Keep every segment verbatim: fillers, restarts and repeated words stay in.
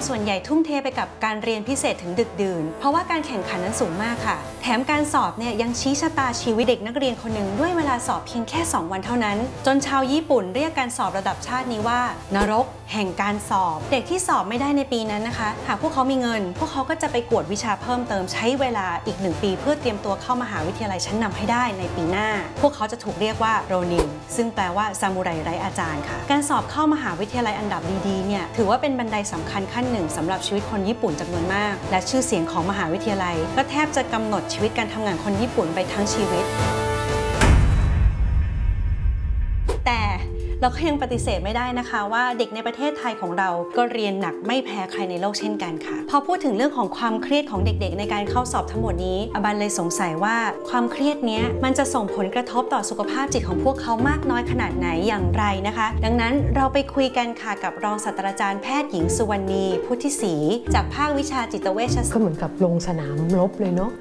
ส่วนใหญ่ทุ่มเทไปกับการเรียนพิเศษถึงดึกดื่นเพราะว่าการแข่งขันนั้นสูงมากค่ะแถมการสอบเนี่ยยังชี้ชะตาชีวิตเด็กนักเรียนคนหนึ่งด้วยเวลาสอบเพียงแค่สองวันเท่านั้นจนชาวญี่ปุ่นเรียกการสอบระดับชาตินี้ว่านรกแห่งการสอบเด็กที่สอบไม่ได้ในปีนั้นนะคะหากพวกเขามีเงินพวกเขาก็จะไปกวดวิชาเพิ่มเติมใช้เวลาอีกหนึ่งปีเพื่อเตรียมตัวเข้ามหาวิทยาลัยชั้นนำให้ได้ในปีหน้าพวกเขาจะถูกเรียกว่าโรนินซึ่งแปลว่าซามูไรไร้อาจารย์ค่ะการสอบเข้ามหาวิทยาลัยอันดับดีๆเนี่ยถือว่าเป็นบันไดสำคัญขั้นหนึ่งสำหรับชีวิตคนญี่ปุ่นจำนวนมากและชื่อเสียงของมหาวิทยาลัยก็แทบจะกำหนดชีวิตการทำงานคนญี่ปุ่นไปทั้งชีวิตแต่เราก็ยังปฏิเสธไม่ได้นะคะว่าเด็กในประเทศไทยของเราก็เรียนหนักไม่แพ้ใครในโลกเช่นกันค่ะพอพูดถึงเรื่องของความเครียดของเด็กๆในการเข้าสอบทั้งหมดนี้อบันเลยสงสัยว่าความเครียดนี้มันจะส่งผลกระทบต่อสุขภาพจิตของพวกเขามากน้อยขนาดไหนอย่างไรนะคะดังนั้นเราไปคุยกันค่ะกับรองศาสตราจารย์แพทย์หญิงสุวรรณีพุทธิศรีจากภาควิชาจิตเวชศาสตร์ก็เหมือนกับลงสนามรบเลยเนาะ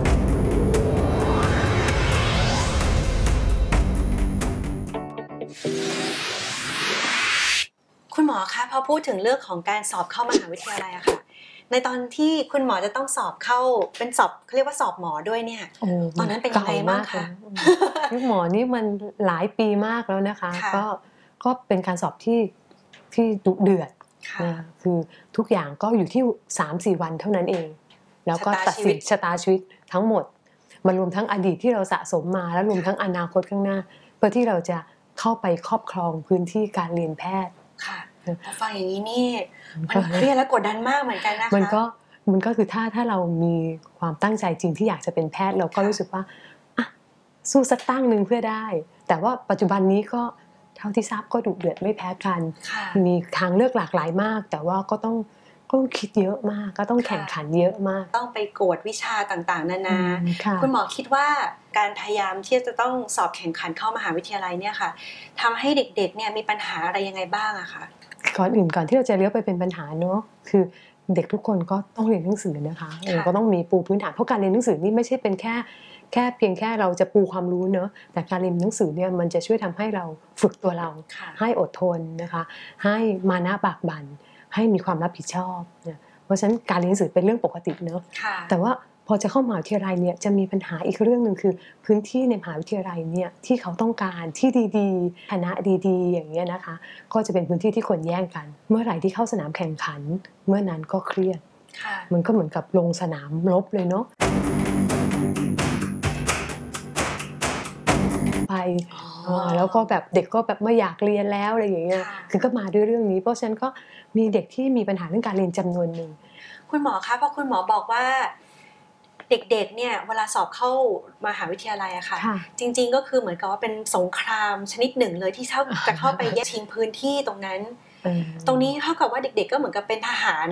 คุณหมอคะพอพูดถึงเรื่องของการสอบเข้ามหาวิทยาลัยอะค่ะในตอนที่คุณหมอจะต้องสอบเข้าเป็นสอบเขาเรียกว่าสอบหมอด้วยเนี่ยตอนนั้นเป็นยังไงบ้างคะลูกหมอนี่มันหลายปีมากแล้วนะคะก็ก็เป็นการสอบที่ที่ดุเดือดนะคือทุกอย่างก็อยู่ที่ สามสี่ วันเท่านั้นเองแล้วก็ตัดสินชะตาชีวิตทั้งหมดมารวมทั้งอดีตที่เราสะสมมาแล้วรวมทั้งอนาคตข้างหน้าเพื่อที่เราจะเข้าไปครอบครองพื้นที่การเรียนแพทย์ค่ะพอฟังอย่างนี้นี่มันเครียดและกดดันมากเหมือนกันนะคะมันก็มันก็คือถ้าถ้าเรามีความตั้งใจจริงที่อยากจะเป็นแพทย์เราก็รู้สึกว่าอ่ะสู้สักตั้งหนึ่งเพื่อได้แต่ว่าปัจจุบันนี้ก็เท่าที่ทราบก็ดุเดือดไม่แพ้กันมีทางเลือกหลากหลายมากแต่ว่าก็ต้องก็ต้องคิดเยอะมากก็ต้องแข่งขันเยอะมากต้องไปกวดวิชาต่างๆนานาคุณหมอคิดว่าการพยายามที่จะต้องสอบแข่งขันเข้ามหาวิทยาลัยเนี่ยค่ะทำให้เด็กๆเนี่ยมีปัญหาอะไรยังไงบ้างอะคะก่อนอื่นก่อนที่เราจะเลี้ยวไปเป็นปัญหาเนาะคือเด็กทุกคนก็ต้องเรียนหนังสือนะคะเราก็ต้องมีปูพื้นฐานเพราะการเรียนหนังสือนี่ไม่ใช่เป็นแค่แค่เพียงแค่เราจะปูความรู้เนาะแต่การเรียนหนังสือเนี่ยมันจะช่วยทำให้เราฝึกตัวเราให้อดทนนะคะให้มานะบากบั่นให้มีความรับผิดชอบเนี่ยเพราะฉะนั้นการเรียนหนังสือเป็นเรื่องปกติเนาะแต่ว่าพอจะเข้ามหาวิทยาลัยเนี่ยจะมีปัญหาอีกเรื่องหนึ่งคือพื้นที่ในมหาวิทยาลัยเนี่ยที่เขาต้องการที่ดีๆคณะดีๆอย่างเงี้ยนะคะก็จะเป็นพื้นที่ที่คนแย่งกันเมื่อไหร่ที่เข้าสนามแข่งขันเมื่อนั้นก็เครียดมันก็เหมือนกับลงสนามรบเลยเนาะไปแล้วก็แบบเด็กก็แบบไม่อยากเรียนแล้วอะไรอย่างเงี้ยคือก็มาด้วยเรื่องนี้เพราะฉะนั้นก็มีเด็กที่มีปัญหาเรื่องการเรียนจำนวนหนึ่งคุณหมอคะเพราะคุณหมอบอกว่าเด็กๆเนี่ยเวลาสอบเข้ามหาวิทยาลัยอะค่ะจริงๆก็คือเหมือนกับว่าเป็นสงครามชนิดหนึ่งเลยที่จะเข้าไปแย่งชิงพื้นที่ตรงนั้นตรงนี้เท่ากับว่าเด็กๆก็เหมือนกับเป็นทหาร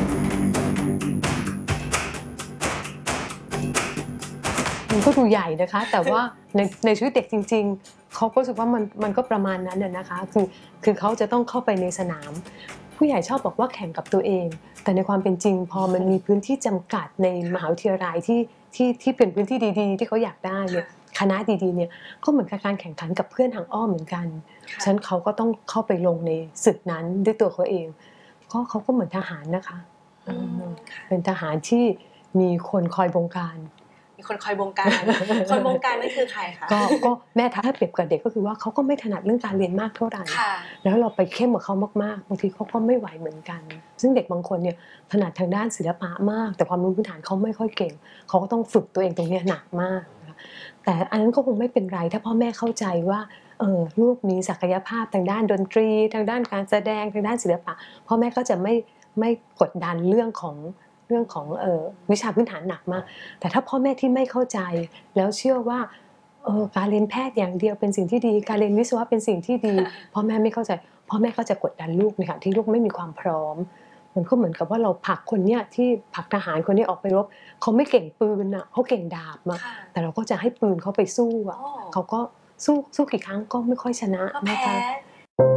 มันก็ดูใหญ่นะคะแต่ว่าในในชีวิตเด็กจริงๆเขาก็รู้สึกว่ามันมันก็ประมาณนั้นนะคะคือคือเขาจะต้องเข้าไปในสนามผู้ใหญ่ชอบบอกว่าแข่งกับตัวเองแต่ในความเป็นจริงพอมันมีพื้นที่จำกัดในมหาวิทยาลัยที่ที่ที่เป็นพื้นที่ดีๆที่เขาอยากได้เนี่ยคณะดีๆเนี่ยก็เหมือนกับการแข่งขันกับเพื่อนทางอ้อมเหมือนกันฉะนั้นเขาก็ต้องเข้าไปลงในศึกนั้นด้วยตัวเขาเองก็เขาก็เหมือนทหารนะคะเป็นทหารที่มีคนคอยบงการมีคนคอยบงการคนบงการนั่นคือใครคะก็ก็แม่ถ้าเปรียบกับเด็กก็คือว่าเขาก็ไม่ถนัดเรื่องการเรียนมากเท่าไหร่แล้วเราไปเข้มกับเขามากๆบางทีเขาก็ไม่ไหวเหมือนกันซึ่งเด็กบางคนเนี่ยถนัดทางด้านศิลปะมากแต่ความรู้พื้นฐานเขาไม่ค่อยเก่งเขาก็ต้องฝึกตัวเองตรงนี้หนักมากแต่อันนั้นก็คงไม่เป็นไรถ้าพ่อแม่เข้าใจว่าเออลูกมีศักยภาพทางด้านดนตรีทางด้านการแสดงทางด้านศิลปะพ่อแม่ก็จะไม่ไม่กดดันเรื่องของเรื่องของเอ่อวิชาพื้นฐานหนักมากแต่ถ้าพ่อแม่ที่ไม่เข้าใจแล้วเชื่อว่าเออการเรียนแพทย์อย่างเดียวเป็นสิ่งที่ดีการเรียนวิศวะเป็นสิ่งที่ดีพ่อแม่ไม่เข้าใจพ่อแม่ก็จะกดดันลูกในขณะที่ลูกไม่มีความพร้อมมันก็เหมือนกับว่าเราผลักคนเนี้ยที่ผลักทหารคนนี้ออกไปรบเขาไม่เก่งปืนอ่ะเขาเก่งดาบมาแต่เราก็จะให้ปืนเขาไปสู้อ่ะเขาก็สู้สู้กี่ครั้งก็ไม่ค่อยชนะนะคะ